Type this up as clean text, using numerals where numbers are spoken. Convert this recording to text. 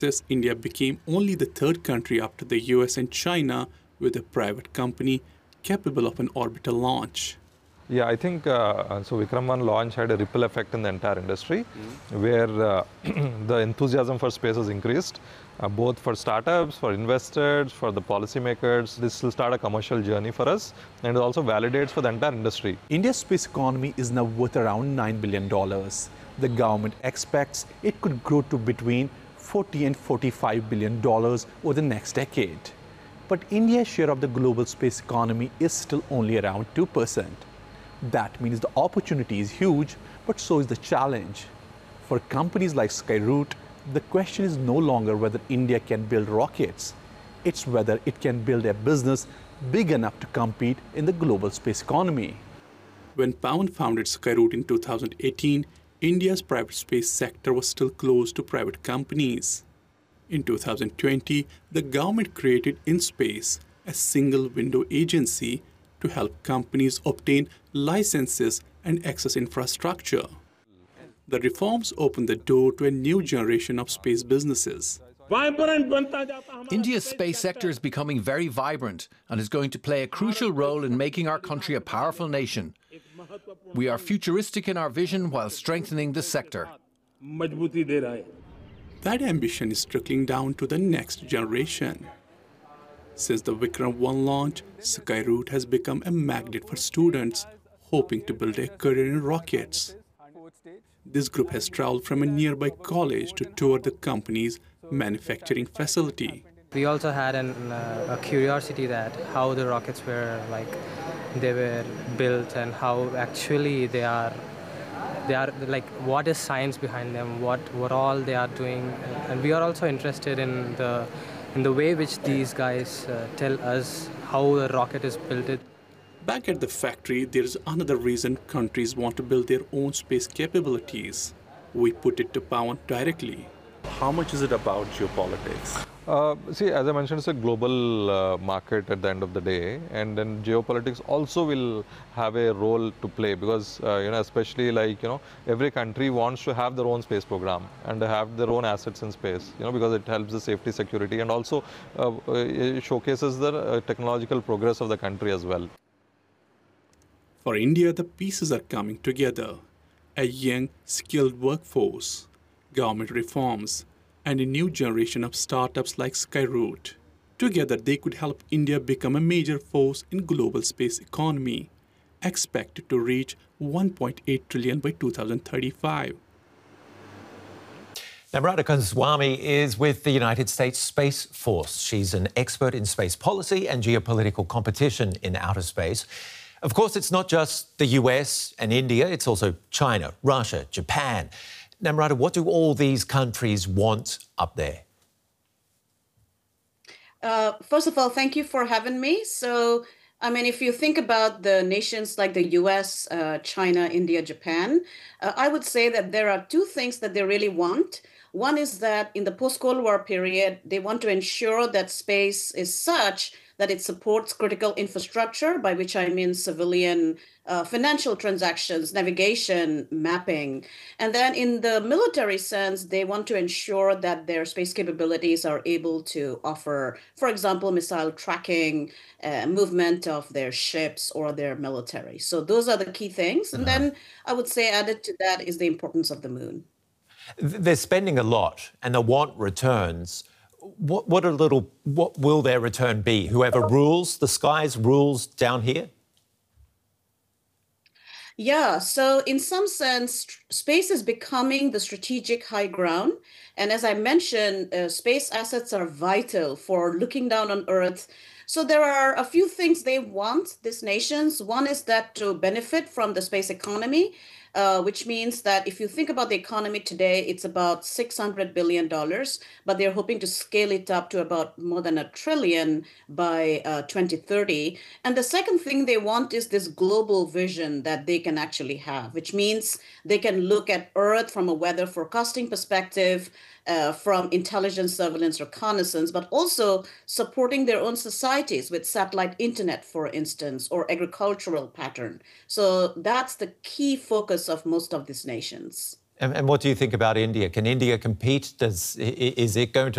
Thus, India became only the third country after the US and China with a private company capable of an orbital launch. Yeah, I think so. Vikram 1 launch had a ripple effect in the entire industry, where the enthusiasm for space has increased, both for startups, for investors, for the policymakers. This will start a commercial journey for us, and it also validates for the entire industry. India's space economy is now worth around $9 billion. The government expects it could grow to between $40 and $45 billion over the next decade. But India's share of the global space economy is still only around 2%. That means the opportunity is huge, but so is the challenge. For companies like Skyroot, the question is no longer whether India can build rockets. It's whether it can build a business big enough to compete in the global space economy. When Pawan founded Skyroot in 2018, India's private space sector was still closed to private companies. In 2020, the government created InSpace, a single-window agency to help companies obtain licenses and access infrastructure. The reforms opened the door to a new generation of space businesses. India's space sector is becoming very vibrant and is going to play a crucial role in making our country a powerful nation. We are futuristic in our vision while strengthening the sector. That ambition is trickling down to the next generation. Since the Vikram 1 launch, Skyroot has become a magnet for students hoping to build a career in rockets. This group has traveled from a nearby college to tour the company's manufacturing facility. We also had a curiosity that how the rockets were they were built and how actually they are like what is science behind them, what all they are doing, and we are also interested in the way which these guys tell us how the rocket is built. Back at the factory, there is another reason countries want to build their own space capabilities. We put it to Pawan directly. How much is it about geopolitics? See, as I mentioned, it's a global market at the end of the day, and then geopolitics also will have a role to play because, especially every country wants to have their own space program and have their own assets in space, because it helps the safety, security, and also it showcases the technological progress of the country as well. For India, the pieces are coming together. A young, skilled workforce, government reforms, and a new generation of startups like Skyroot. Together, they could help India become a major force in global space economy, expected to reach $1.8 trillion by 2035. Namrata Kundaswamy is with the United States Space Force. She's an expert in space policy and geopolitical competition in outer space. Of course, it's not just the US and India, it's also China, Russia, Japan. Namrata, what do all these countries want up there? First of all, thank you for having me. So, if you think about the nations like the US, China, India, Japan, I would say that there are two things that they really want. One is that in the post-Cold War period, they want to ensure that space is such that it supports critical infrastructure, by which I mean civilian financial transactions, navigation, mapping. And then in the military sense, they want to ensure that their space capabilities are able to offer, for example, missile tracking, movement of their ships or their military. So those are the key things. And then I would say added to that is the importance of the moon. They're spending a lot and they want returns. What will their return be? Whoever rules the skies rules down here? Yeah, so in some sense, space is becoming the strategic high ground. And as I mentioned, space assets are vital for looking down on Earth. So there are a few things they want, these nations. One is that to benefit from the space economy, which means that if you think about the economy today, it's about $600 billion, but they're hoping to scale it up to about more than $1 trillion by 2030. And the second thing they want is this global vision that they can actually have, which means they can look at Earth from a weather forecasting perspective, from intelligence, surveillance, reconnaissance, but also supporting their own societies with satellite internet, for instance, or agricultural pattern. So that's the key focus of most of these nations. And what do you think about India? Can India compete? Is it going to